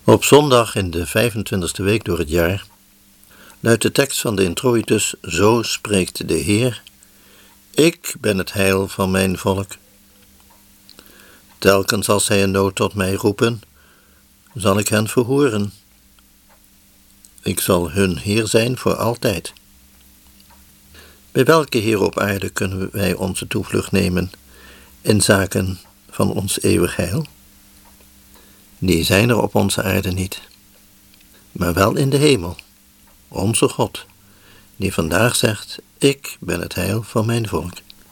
Op zondag in de 25e week door het jaar luidt de tekst van de introitus: Zo spreekt de Heer, ik ben het heil van mijn volk. Telkens als zij in nood tot mij roepen, zal ik hen verhoren. Ik zal hun Heer zijn voor altijd. Bij welke Heer op aarde kunnen wij onze toevlucht nemen in zaken van ons eeuwig heil? Die zijn er op onze aarde niet, maar wel in de hemel, onze God, die vandaag zegt: ik ben het heil van mijn volk.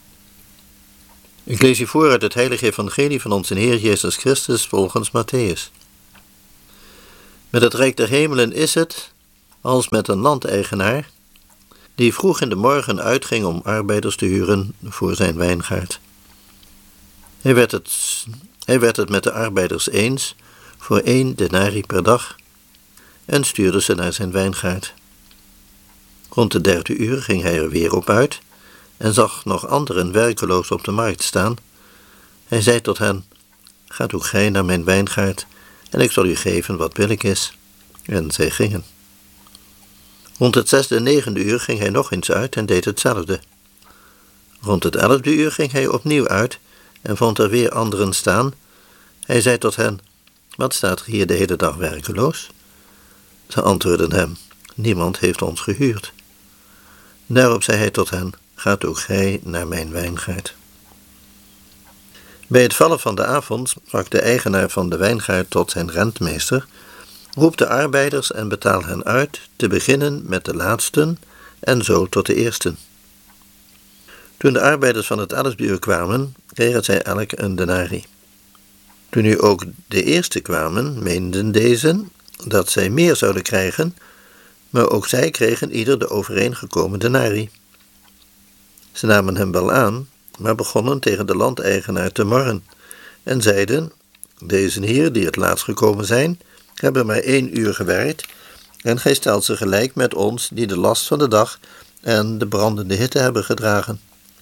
Ik lees u voor uit het heilige evangelie van onze Heer Jezus Christus volgens Matthäus. Met het rijk der hemelen is het als met een landeigenaar die vroeg in de morgen uitging om arbeiders te huren voor zijn wijngaard. Hij werd het met de arbeiders eens voor 1 denarii per dag en stuurde ze naar zijn wijngaard. Rond de 3e uur ging hij er weer op uit en zag nog anderen werkeloos op de markt staan. Hij zei tot hen: gaat ook gij naar mijn wijngaard en ik zal u geven wat billijk is. En zij gingen. Rond het 6e en 9e uur ging hij nog eens uit en deed hetzelfde. Rond het 11e uur ging hij opnieuw uit en vond er weer anderen staan. Hij zei tot hen: wat staat er hier de hele dag werkeloos? Ze antwoordden hem: niemand heeft ons gehuurd. Daarop zei hij tot hen: gaat ook gij naar mijn wijngaard. Bij het vallen van de avond sprak de eigenaar van de wijngaard tot zijn rentmeester: roep de arbeiders en betaal hen uit, te beginnen met de laatsten en zo tot de eersten. Toen de arbeiders van het 11e uur kwamen, kregen zij elk een denarii. Toen nu ook de eerste kwamen, meenden deze dat zij meer zouden krijgen, maar ook zij kregen ieder de overeengekomen denarii. Ze namen hem wel aan, maar begonnen tegen de landeigenaar te morren en zeiden: deze hier, die het laatst gekomen zijn, hebben maar 1 uur gewerkt en gij stelt ze gelijk met ons die de last van de dag en de brandende hitte hebben gedragen.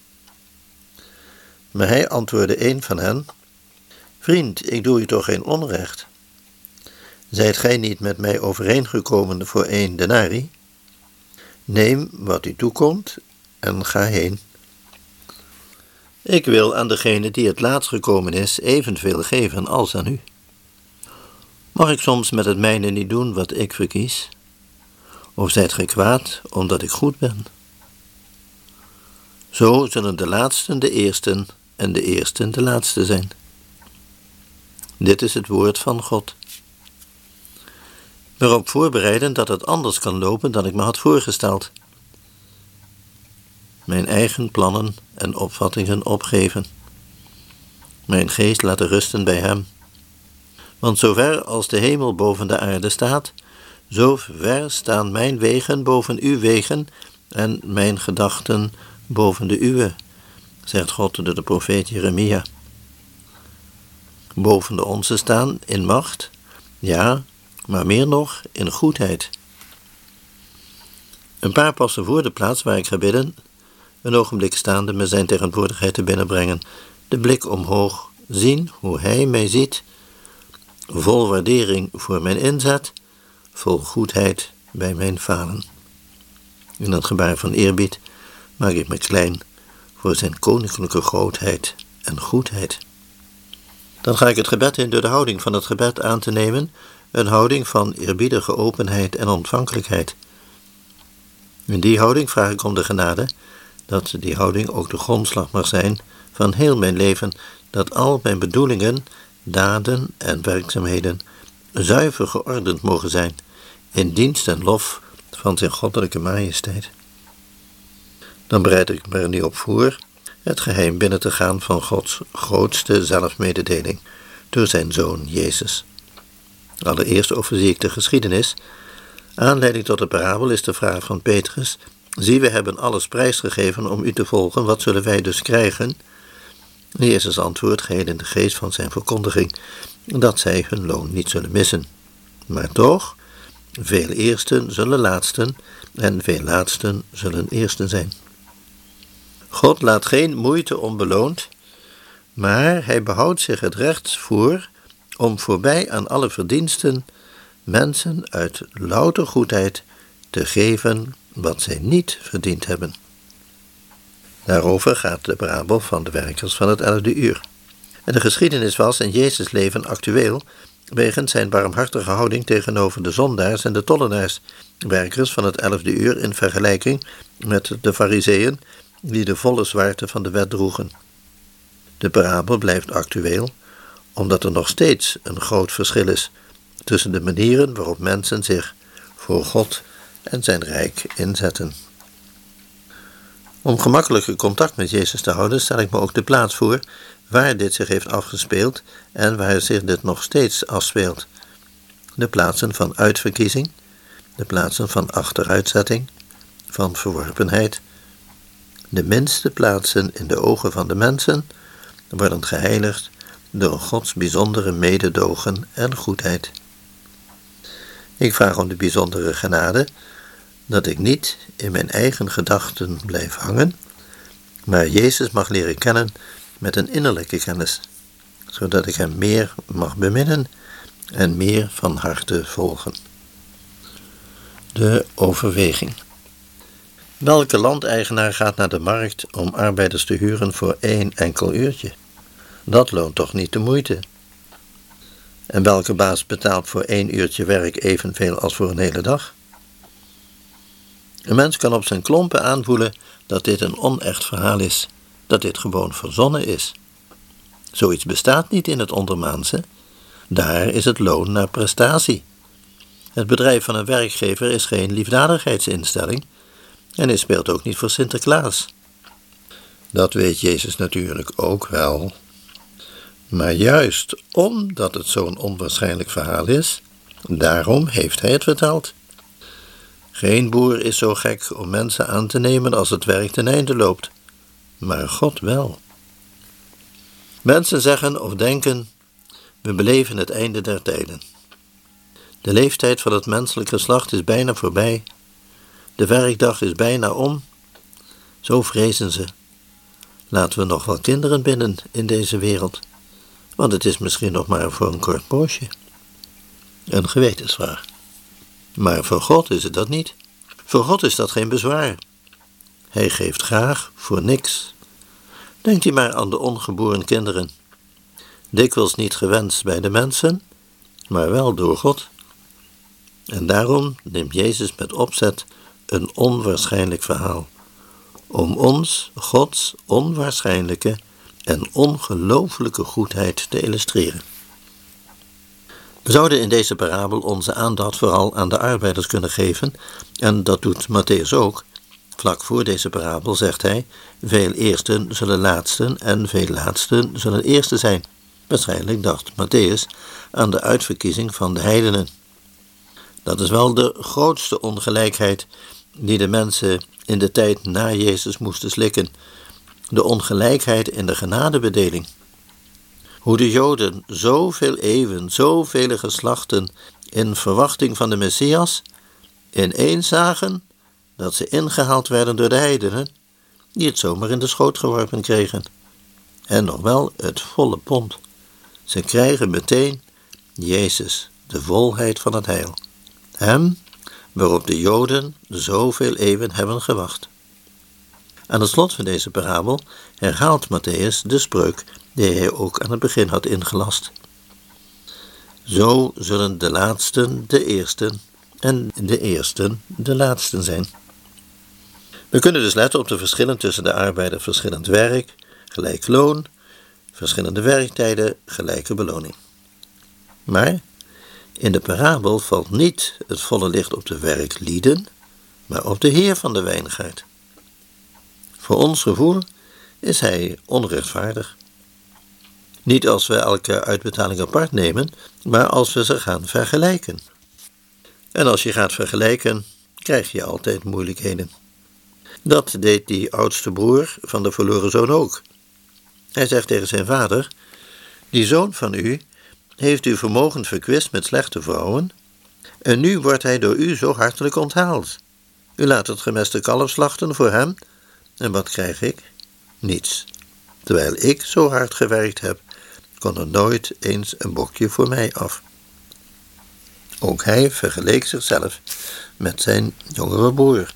Maar hij antwoordde een van hen: vriend, ik doe u toch geen onrecht? Zijt gij niet met mij overeengekomen voor 1 denarii? Neem wat u toekomt en ga heen. Ik wil aan degene die het laatst gekomen is evenveel geven als aan u. Mag ik soms met het mijne niet doen wat ik verkies? Of zijt gij kwaad omdat ik goed ben? Zo zullen de laatsten de eersten en de eersten de laatste zijn. Dit is het woord van God. Me erop voorbereiden dat het anders kan lopen dan ik me had voorgesteld. Mijn eigen plannen en opvattingen opgeven. Mijn geest laten rusten bij hem. Want zover als de hemel boven de aarde staat, zo ver staan mijn wegen boven uw wegen en mijn gedachten boven de uwe, zegt God door de profeet Jeremia. Boven de onze staan in macht, ja, maar meer nog in goedheid. Een paar passen voor de plaats waar ik ga bidden, een ogenblik staande me zijn tegenwoordigheid te binnenbrengen, de blik omhoog, zien hoe hij mij ziet, vol waardering voor mijn inzet, vol goedheid bij mijn falen. In dat gebaar van eerbied maak ik me klein voor zijn koninklijke grootheid en goedheid. Dan ga ik het gebed in door de houding van het gebed aan te nemen, een houding van eerbiedige openheid en ontvankelijkheid. In die houding vraag ik om de genade, dat die houding ook de grondslag mag zijn van heel mijn leven, dat al mijn bedoelingen, daden en werkzaamheden zuiver geordend mogen zijn, in dienst en lof van zijn goddelijke majesteit. Dan bereid ik me er nu op voor het geheim binnen te gaan van Gods grootste zelfmededeling door zijn Zoon Jezus. Allereerst overzie ik de geschiedenis. Aanleiding tot de parabel is de vraag van Petrus: zie, we hebben alles prijsgegeven om u te volgen, wat zullen wij dus krijgen? Jezus antwoordt, geheel in de geest van zijn verkondiging, dat zij hun loon niet zullen missen. Maar toch, veel eersten zullen laatsten en veel laatsten zullen eersten zijn. God laat geen moeite onbeloond, maar hij behoudt zich het recht voor om voorbij aan alle verdiensten mensen uit louter goedheid te geven wat zij niet verdiend hebben. Daarover gaat de parabel van de werkers van het 11e uur. En de geschiedenis was in Jezus' leven actueel wegens zijn barmhartige houding tegenover de zondaars en de tollenaars, werkers van het 11e uur in vergelijking met de farizeeën die de volle zwaarte van de wet droegen. De parabel blijft actueel omdat er nog steeds een groot verschil is tussen de manieren waarop mensen zich voor God en zijn rijk inzetten. Om gemakkelijker contact met Jezus te houden, stel ik me ook de plaats voor waar dit zich heeft afgespeeld en waar zich dit nog steeds afspeelt. De plaatsen van uitverkiezing, de plaatsen van achteruitzetting, van verworpenheid. De minste plaatsen in de ogen van de mensen worden geheiligd door Gods bijzondere mededogen en goedheid. Ik vraag om de bijzondere genade dat ik niet in mijn eigen gedachten blijf hangen, maar Jezus mag leren kennen met een innerlijke kennis, zodat ik hem meer mag beminnen en meer van harte volgen. De overweging. Welke landeigenaar gaat naar de markt om arbeiders te huren voor 1 enkel uurtje? Dat loont toch niet de moeite? En welke baas betaalt voor 1 uurtje werk evenveel als voor een hele dag? Een mens kan op zijn klompen aanvoelen dat dit een onecht verhaal is, dat dit gewoon verzonnen is. Zoiets bestaat niet in het ondermaanse. Daar is het loon naar prestatie. Het bedrijf van een werkgever is geen liefdadigheidsinstelling en hij speelt ook niet voor Sinterklaas. Dat weet Jezus natuurlijk ook wel. Maar juist omdat het zo'n onwaarschijnlijk verhaal is, daarom heeft hij het verteld. Geen boer is zo gek om mensen aan te nemen als het werk ten einde loopt, maar God wel. Mensen zeggen of denken, we beleven het einde der tijden. De leeftijd van het menselijk geslacht is bijna voorbij. De werkdag is bijna om. Zo vrezen ze. Laten we nog wel kinderen binnen in deze wereld, want het is misschien nog maar voor een kort poosje. Een gewetensvraag. Maar voor God is het dat niet. Voor God is dat geen bezwaar. Hij geeft graag voor niks. Denkt u maar aan de ongeboren kinderen. Dikwijls niet gewenst bij de mensen, maar wel door God. En daarom neemt Jezus met opzet een onwaarschijnlijk verhaal, om ons Gods onwaarschijnlijke en ongelooflijke goedheid te illustreren. We zouden in deze parabel onze aandacht vooral aan de arbeiders kunnen geven, en dat doet Mattheüs ook. Vlak voor deze parabel zegt hij, veel eersten zullen laatsten en veel laatsten zullen eersten zijn. Waarschijnlijk dacht Mattheüs aan de uitverkiezing van de heidenen. Dat is wel de grootste ongelijkheid die de mensen in de tijd na Jezus moesten slikken. De ongelijkheid in de genadebedeling. Hoe de Joden zoveel eeuwen, zoveel geslachten in verwachting van de Messias ineens zagen dat ze ingehaald werden door de heidenen, die het zomaar in de schoot geworpen kregen. En nog wel het volle pond. Ze krijgen meteen Jezus, de volheid van het heil. Hem, waarop de Joden zoveel eeuwen hebben gewacht. Aan het slot van deze parabel herhaalt Mattheüs de spreuk die hij ook aan het begin had ingelast. Zo zullen de laatsten de eersten en de eersten de laatsten zijn. We kunnen dus letten op de verschillen tussen de arbeider verschillend werk, gelijk loon, verschillende werktijden, gelijke beloning. Maar in de parabel valt niet het volle licht op de werklieden, maar op de Heer van de wijngaard. Voor ons gevoel is hij onrechtvaardig. Niet als we elke uitbetaling apart nemen, maar als we ze gaan vergelijken. En als je gaat vergelijken, krijg je altijd moeilijkheden. Dat deed die oudste broer van de verloren zoon ook. Hij zegt tegen zijn vader, die zoon van u heeft uw vermogen verkwist met slechte vrouwen, en nu wordt hij door u zo hartelijk onthaald. U laat het gemeste kalf slachten voor hem, en wat krijg ik? Niets. Terwijl ik zo hard gewerkt heb, kon er nooit eens een bokje voor mij af. Ook hij vergeleek zichzelf met zijn jongere broer.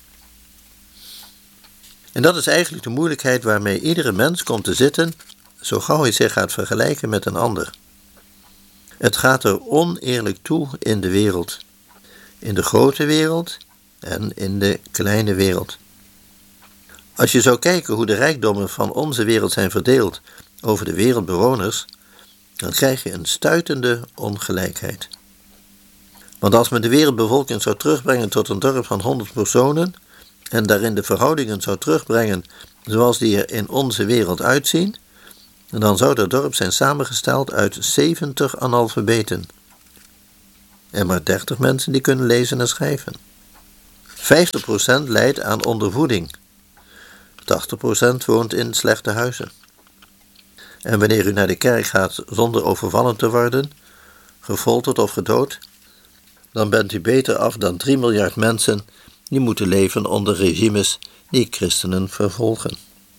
En dat is eigenlijk de moeilijkheid waarmee iedere mens komt te zitten, zo gauw hij zich gaat vergelijken met een ander. Het gaat er oneerlijk toe in de wereld. In de grote wereld en in de kleine wereld. Als je zou kijken hoe de rijkdommen van onze wereld zijn verdeeld over de wereldbewoners, dan krijg je een stuitende ongelijkheid. Want als men de wereldbevolking zou terugbrengen tot een dorp van 100 personen en daarin de verhoudingen zou terugbrengen zoals die er in onze wereld uitzien, dan zou dat dorp zijn samengesteld uit 70 analfabeten. En maar 30 mensen die kunnen lezen en schrijven. 50% lijdt aan ondervoeding. 80% woont in slechte huizen. En wanneer u naar de kerk gaat zonder overvallen te worden, gefolterd of gedood, dan bent u beter af dan 3 miljard mensen die moeten leven onder regimes die christenen vervolgen.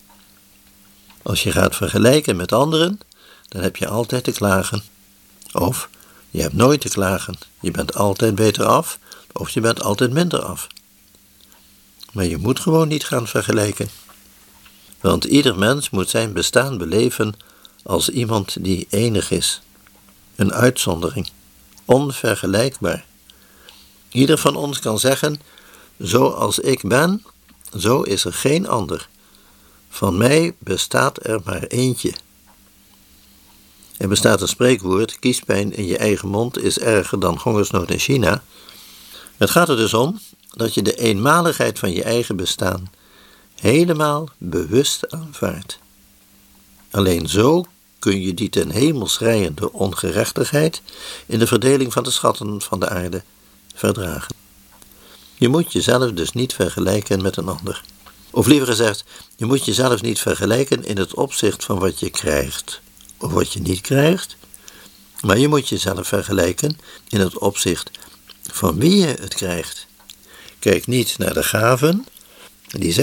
Als je gaat vergelijken met anderen, dan heb je altijd te klagen. Of je hebt nooit te klagen. Je bent altijd beter af, of je bent altijd minder af. Maar je moet gewoon niet gaan vergelijken. Want ieder mens moet zijn bestaan beleven als iemand die enig is. Een uitzondering. Onvergelijkbaar. Ieder van ons kan zeggen, zoals ik ben, zo is er geen ander. Van mij bestaat er maar eentje. Er bestaat een spreekwoord, kiespijn in je eigen mond is erger dan hongersnood in China. Het gaat er dus om dat je de eenmaligheid van je eigen bestaan helemaal bewust aanvaardt. Alleen zo kun je die ten hemel schreiende ongerechtigheid in de verdeling van de schatten van de aarde verdragen. Je moet jezelf dus niet vergelijken met een ander. Of liever gezegd, je moet jezelf niet vergelijken in het opzicht van wat je krijgt of wat je niet krijgt, maar je moet jezelf vergelijken in het opzicht van wie je het krijgt. Kijk niet naar de gaven, die zijn